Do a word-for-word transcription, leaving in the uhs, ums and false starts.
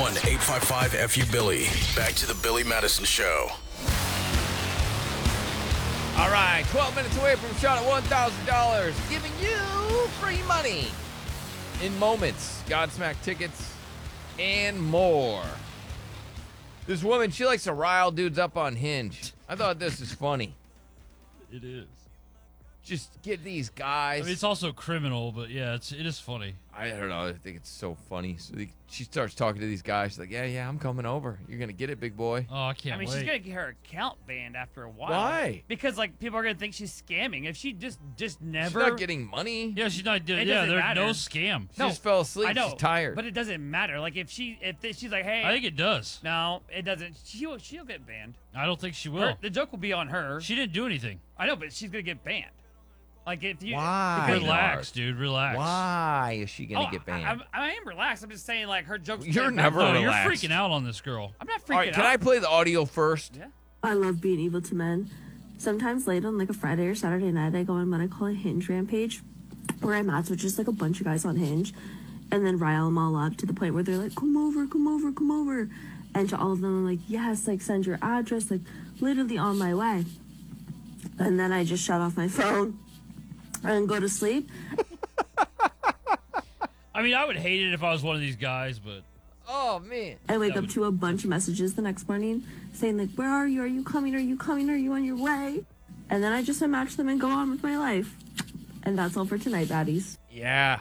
one eight five five F U Billy. Back to the Billy Madison Show. All right, twelve minutes away from a shot at one thousand dollars, giving you free money in moments, Godsmack tickets, and more. This woman, she likes to rile dudes up on Hinge. I thought this is funny. It is. Just get these guys. I mean, it's also criminal, but yeah, it's it is funny. I don't know. I think it's so funny. So the, she starts talking to these guys. She's like, yeah, yeah, I'm coming over. You're going to get it, big boy. Oh, I can't I mean, wait. she's gonna get her account banned after a while. Why? Because like people are gonna think she's scamming. If she just just never. She's not getting money. Yeah, she's not doing. It Yeah, doesn't there's matter. no scam. She just fell asleep. I know. She's tired. But it doesn't matter. Like if she if th- she's like, hey, I think it does. no, it doesn't. She'll she'll get banned. I don't think she will. Her- the joke will be on her. She didn't do anything. I know, but she's gonna get banned. Like if you. Why? because- Relax, dude. Relax. Why is she going to Oh, get banned? I, I'm- I am relaxed. I'm just saying, like her jokes. You're get never banned. No, you're relaxed. freaking out on this girl. I'm not freaking All right, can out. I play the audio first? Yeah. I love being evil to men. Sometimes late on like a Friday or Saturday night, I go on what I call a Hinge rampage, where I match with just like a bunch of guys on Hinge, and then rile them all up to the point where they're like, come over, come over, come over. And to all of them, I'm like, yes, like send your address, like literally on my way. And then I just shut off my phone and go to sleep. I mean, I would hate it if I was one of these guys, but Oh, man. I wake That up would- to a bunch of messages the next morning saying like, where are you? Are you coming? Are you coming? Are you on your way? And then I just unmatch them and go on with my life. And that's all for tonight, baddies. Yeah,